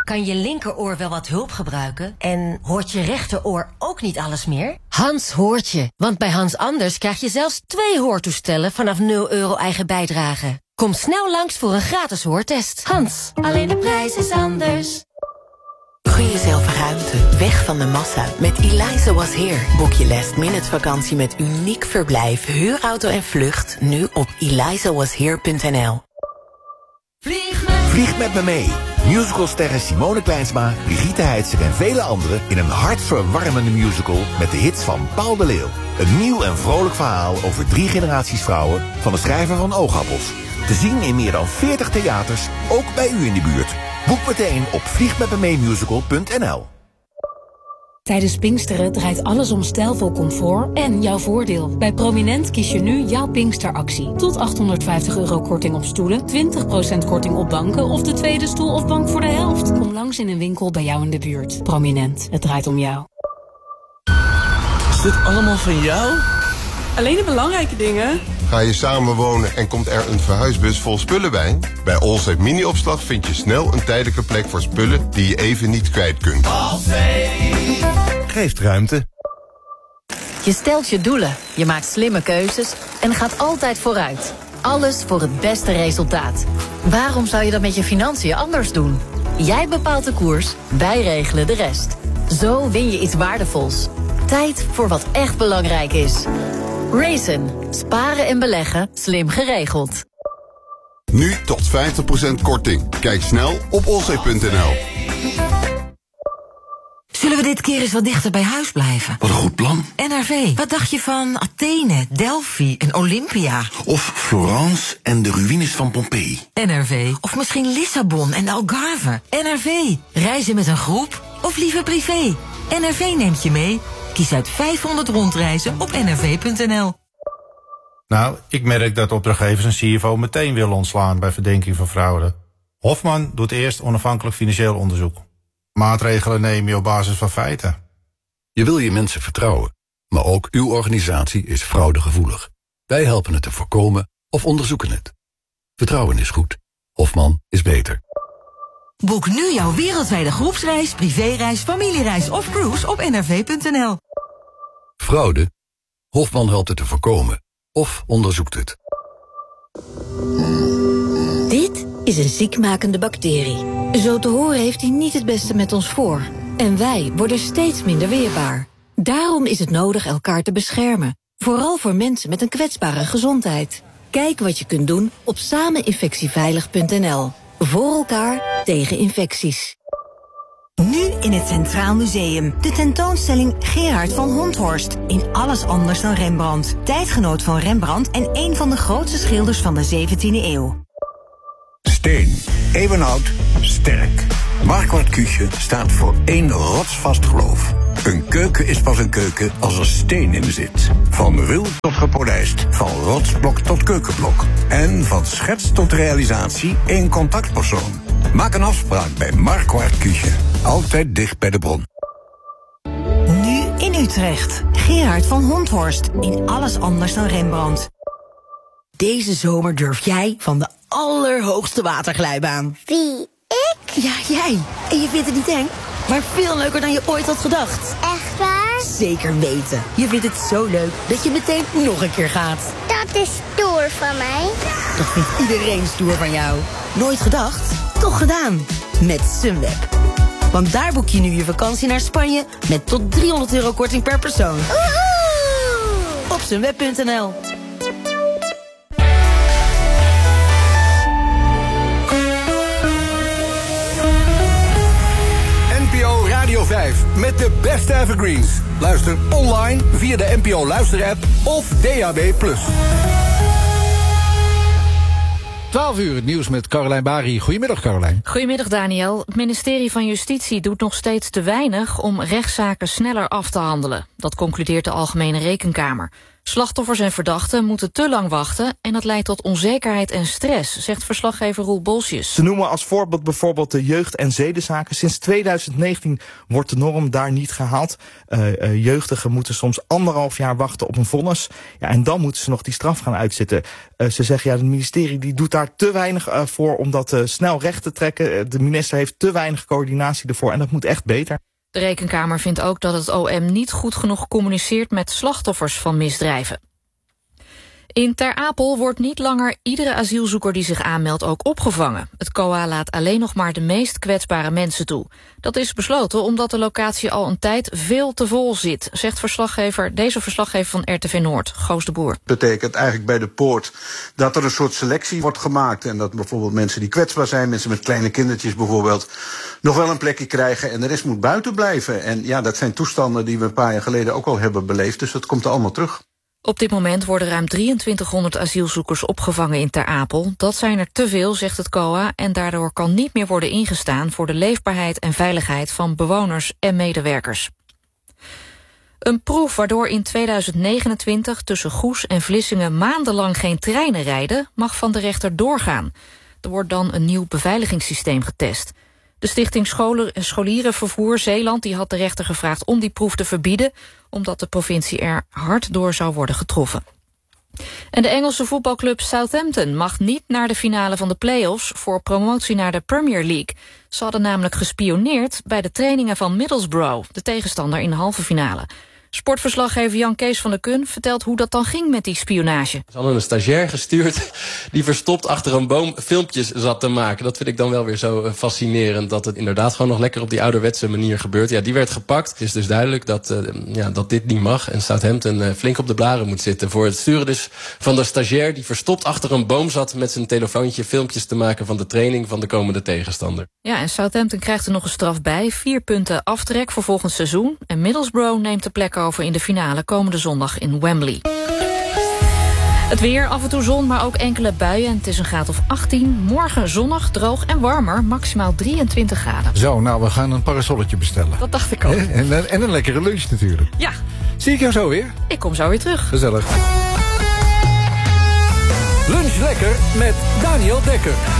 Kan je linkeroor wel wat hulp gebruiken? En hoort je rechteroor ook niet alles meer? Hans hoort je, want bij Hans Anders krijg je zelfs 2 hoortoestellen vanaf €0 eigen bijdrage. Kom snel langs voor een gratis hoortest. Hans, alleen de prijs is anders. Gun jezelf ruimte, weg van de massa. Met Eliza Was Here boek je last-minute vakantie met uniek verblijf, huurauto en vlucht. Nu op elizawasheer.nl. Vlieg met me mee. Musicalsterren Simone Kleinsma, Brigitte Heidscher en vele anderen in een hartverwarmende musical met de hits van Paul de Leeuw. Een nieuw en vrolijk verhaal over 3 generaties vrouwen van de schrijver van Oogappels. Te zien in meer dan 40 theaters, ook bij u in de buurt. Boek meteen op vliegmetmemeemusical.nl. Tijdens Pinksteren draait alles om stijlvol comfort en jouw voordeel. Bij Prominent kies je nu jouw Pinksteractie. Tot €850 korting op stoelen, 20% korting op banken of de tweede stoel of bank voor de helft. Kom langs in een winkel bij jou in de buurt. Prominent, het draait om jou. Is dit allemaal van jou? Alleen de belangrijke dingen. Ga je samenwonen en komt er een verhuisbus vol spullen bij? Bij Allsafe Mini-opslag vind je snel een tijdelijke plek voor spullen die je even niet kwijt kunt. Geeft ruimte. Je stelt je doelen, je maakt slimme keuzes en gaat altijd vooruit. Alles voor het beste resultaat. Waarom zou je dat met je financiën anders doen? Jij bepaalt de koers, wij regelen de rest. Zo win je iets waardevols. Tijd voor wat echt belangrijk is. Raisin. Sparen en beleggen, slim geregeld. Nu tot 50% korting. Kijk snel op allsafe.nl. Zullen we dit keer eens wat dichter bij huis blijven? Wat een goed plan. NRV, wat dacht je van Athene, Delphi en Olympia? Of Florence en de ruïnes van Pompeii. NRV, of misschien Lissabon en de Algarve. NRV, reizen met een groep of liever privé? NRV neemt je mee. Kies uit 500 rondreizen op nrv.nl. Nou, ik merk dat opdrachtgevers een CFO meteen willen ontslaan bij verdenking van fraude. Hofman doet eerst onafhankelijk financieel onderzoek. Maatregelen neem je op basis van feiten. Je wil je mensen vertrouwen, maar ook uw organisatie is fraudegevoelig. Wij helpen het te voorkomen of onderzoeken het. Vertrouwen is goed. Hofman is beter. Boek nu jouw wereldwijde groepsreis, privéreis, familiereis of cruise op nrv.nl. Fraude? Hofman helpt het te voorkomen of onderzoekt het. Dit is een ziekmakende bacterie. Zo te horen heeft hij niet het beste met ons voor. En wij worden steeds minder weerbaar. Daarom is het nodig elkaar te beschermen. Vooral voor mensen met een kwetsbare gezondheid. Kijk wat je kunt doen op sameninfectieveilig.nl. Voor elkaar tegen infecties. Nu in het Centraal Museum. De tentoonstelling Gerard van Honthorst. In alles anders dan Rembrandt. Tijdgenoot van Rembrandt en een van de grootste schilders van de 17e eeuw. Steen. Eeuwenoud. Sterk. Marquardt Küche staat voor één rotsvast geloof. Een keuken is pas een keuken als er steen in zit. Van ruw tot gepolijst. Van rotsblok tot keukenblok. En van schets tot realisatie één contactpersoon. Maak een afspraak bij Marquardt Küche. Altijd dicht bij de bron. Nu in Utrecht. Gerard van Honthorst. In alles anders dan Rembrandt. Deze zomer durf jij van de allerhoogste waterglijbaan. Wie? Ik? Ja, jij. En je vindt het niet eng, maar veel leuker dan je ooit had gedacht. Echt waar? Zeker weten. Je vindt het zo leuk dat je meteen nog een keer gaat. Dat is stoer van mij. Dat vindt iedereen stoer van jou. Nooit gedacht? Toch gedaan. Met Sunweb. Want daar boek je nu je vakantie naar Spanje met tot €300 korting per persoon. Woehoe! Op sunweb.nl. NPO Radio 5 met de beste evergreens. Luister online via de NPO Luister-app of DAB+. 12 uur, het nieuws met Carolijn Bari. Goedemiddag, Carolijn. Goedemiddag, Daniel. Het ministerie van Justitie doet nog steeds te weinig om rechtszaken sneller af te handelen. Dat concludeert de Algemene Rekenkamer. Slachtoffers en verdachten moeten te lang wachten en dat leidt tot onzekerheid en stress, zegt verslaggever Roel Bolsjes. Ze noemen als voorbeeld bijvoorbeeld de jeugd- en zedenzaken. Sinds 2019 wordt de norm daar niet gehaald. Jeugdigen moeten soms 1,5 jaar wachten op een vonnis. Ja, en dan moeten ze nog die straf gaan uitzitten. Ze zeggen, het ministerie die doet daar te weinig voor om dat snel recht te trekken. De minister heeft te weinig coördinatie ervoor en dat moet echt beter. De Rekenkamer vindt ook dat het OM niet goed genoeg communiceert met slachtoffers van misdrijven. In Ter Apel wordt niet langer iedere asielzoeker die zich aanmeldt ook opgevangen. Het COA laat alleen nog maar de meest kwetsbare mensen toe. Dat is besloten omdat de locatie al een tijd veel te vol zit, zegt deze verslaggever van RTV Noord, Goos de Boer. Dat betekent eigenlijk bij de poort dat er een soort selectie wordt gemaakt en dat bijvoorbeeld mensen die kwetsbaar zijn, mensen met kleine kindertjes bijvoorbeeld, nog wel een plekje krijgen en de rest moet buiten blijven. En ja, dat zijn toestanden die we een paar jaar geleden ook al hebben beleefd, dus dat komt er allemaal terug. Op dit moment worden ruim 2300 asielzoekers opgevangen in Ter Apel. Dat zijn er te veel, zegt het COA, en daardoor kan niet meer worden ingestaan voor de leefbaarheid en veiligheid van bewoners en medewerkers. Een proef waardoor in 2029 tussen Goes en Vlissingen maandenlang geen treinen rijden, mag van de rechter doorgaan. Er wordt dan een nieuw beveiligingssysteem getest. De stichting Scholierenvervoer Zeeland die had de rechter gevraagd om die proef te verbieden, omdat de provincie er hard door zou worden getroffen. En de Engelse voetbalclub Southampton mag niet naar de finale van de play-offs voor promotie naar de Premier League. Ze hadden namelijk gespioneerd bij de trainingen van Middlesbrough, de tegenstander in de halve finale. Sportverslaggever Jan Kees van der Kun vertelt hoe dat dan ging met die spionage. Ze hadden een stagiair gestuurd die verstopt achter een boom filmpjes zat te maken. Dat vind ik dan wel weer zo fascinerend, dat het inderdaad gewoon nog lekker op die ouderwetse manier gebeurt. Ja, die werd gepakt. Het is dus duidelijk dat dit niet mag en Southampton flink op de blaren moet zitten voor het sturen dus van de stagiair die verstopt achter een boom zat met zijn telefoontje filmpjes te maken van de training van de komende tegenstander. Ja, en Southampton krijgt er nog een straf bij. 4 punten aftrek voor volgend seizoen. En Middlesbrough neemt de plek over in de finale komende zondag in Wembley. Het weer, af en toe zon, maar ook enkele buien. Het is een graad of 18. Morgen zonnig, droog en warmer, maximaal 23 graden. Zo, nou, we gaan een parasolletje bestellen. Dat dacht ik ook. En een lekkere lunch natuurlijk. Ja. Zie ik jou zo weer? Ik kom zo weer terug. Gezellig. Lunch lekker met Daniel Dekker.